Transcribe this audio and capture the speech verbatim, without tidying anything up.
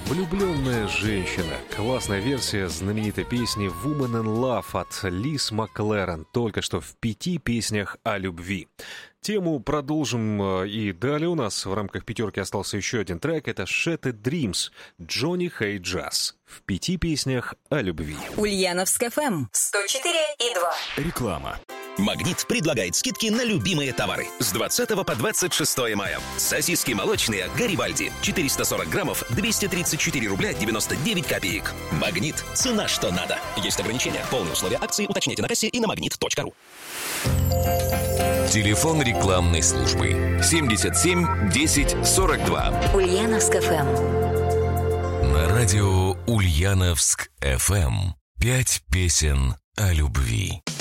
Влюбленная женщина. Классная версия знаменитой песни «Woman in Love» от Лиз Маклерен. Только что в пяти песнях о любви. Тему продолжим и далее. У нас в рамках пятерки остался еще один трек. Это «Shattered Dreams» Джонни Хей Джаз. В пяти песнях о любви. Ульяновск эф эм сто четыре и два. Реклама. «Магнит» предлагает скидки на любимые товары. С двадцатого по двадцать шестое мая. Сосиски молочные «Гарибальди». четыреста сорок граммов, двести тридцать четыре рубля девяносто девять копеек. «Магнит». Цена, что надо. Есть ограничения. Полные условия акции уточняйте на кассе и на магнит точка ру. Телефон рекламной службы семьдесят семь десять сорок два. Ульяновск эф эм. На радио Ульяновск эф эм. Пять песен о любви.